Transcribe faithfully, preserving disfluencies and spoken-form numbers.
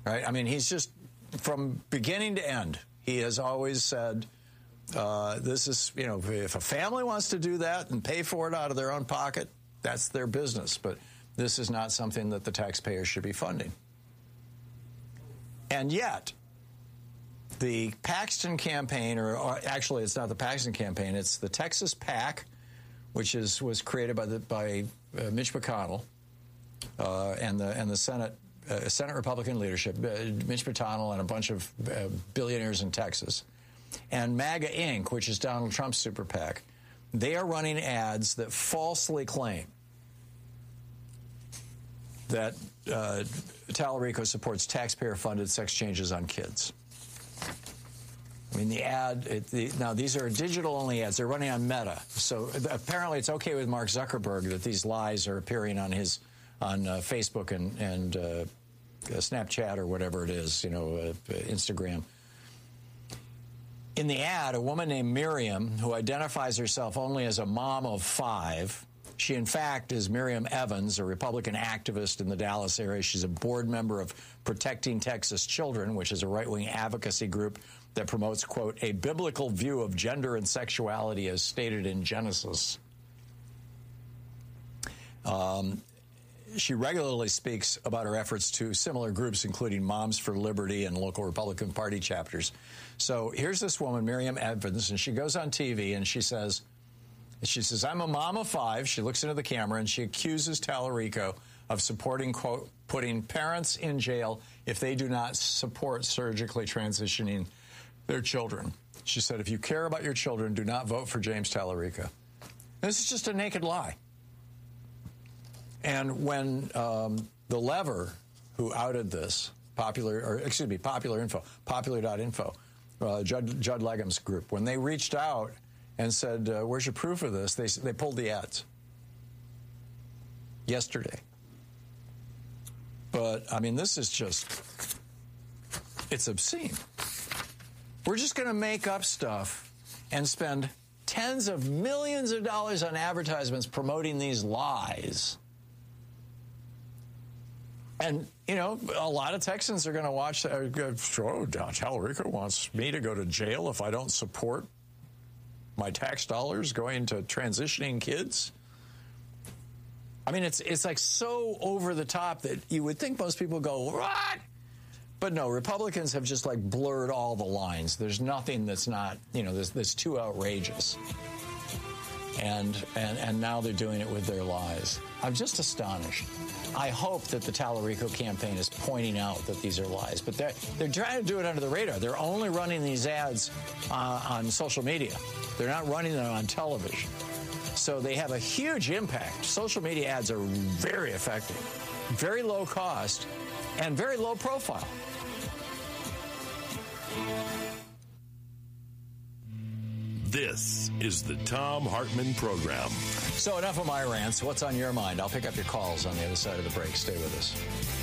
right? I mean, he's just, from beginning to end, he has always said, uh, this is, you know, if a family wants to do that and pay for it out of their own pocket, that's their business. But this is not something that the taxpayers should be funding. And yet, the Paxton campaign, or, or actually it's not the Paxton campaign, it's the Texas PAC, which is was created by the by uh, Mitch McConnell uh, and the and the Senate uh, Senate Republican leadership, uh, Mitch McConnell and a bunch of uh, billionaires in Texas, and MAGA Incorporated, which is Donald Trump's super PAC. They are running ads that falsely claim that uh, Tallarico supports taxpayer-funded sex changes on kids. I mean, the ad, it, the, now these are digital-only ads. They're running on Meta. So apparently it's okay with Mark Zuckerberg that these lies are appearing on his, on uh, Facebook and, and uh, Snapchat or whatever it is, you know, uh, Instagram. In the ad, a woman named Miriam, who identifies herself only as a mom of five, she, in fact, is Miriam Evans, a Republican activist in the Dallas area. She's a board member of Protecting Texas Children, which is a right-wing advocacy group that promotes, quote, a biblical view of gender and sexuality as stated in Genesis. Um, she regularly speaks about her efforts to similar groups, including Moms for Liberty and local Republican Party chapters. So here's this woman, Miriam Evans, and she goes on T V and she says, She says, I'm a mom of five. She looks into the camera and she accuses Tallarico of supporting, quote, putting parents in jail if they do not support surgically transitioning their children. She said, if you care about your children, do not vote for James Tallarico. This is just a naked lie. And when um, the Lever, who outed this, popular, or excuse me, Popular Info, popular dot info, uh, Judd, Judd Legum's group, when they reached out and said, uh, where's your proof of this? They, they pulled the ads yesterday. But, I mean, this is just, it's obscene. We're just going to make up stuff and spend tens of millions of dollars on advertisements promoting these lies. And, you know, a lot of Texans are going to watch that. Oh, Tallarico wants me to go to jail if I don't support my tax dollars going to transitioning kids. I mean, it's it's like so over the top that you would think most people go, what? But no, Republicans have just like blurred all the lines. There's nothing that's not, you know, that's, that's too outrageous. And, and and now they're doing it with their lies. I'm just astonished. I hope that the Tallarico campaign is pointing out that these are lies, but they're, they're trying to do it under the radar. They're only running these ads uh, on social media. They're not running them on television. So they have a huge impact. Social media ads are very effective, very low cost, and very low profile. This is the Thom Hartmann Program. So enough of my rants. What's on your mind? I'll pick up your calls on the other side of the break. Stay with us.